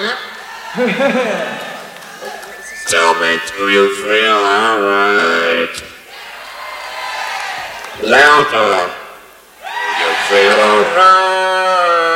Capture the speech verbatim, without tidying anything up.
Tell me, do you feel alright? Louder. Do you feel alright?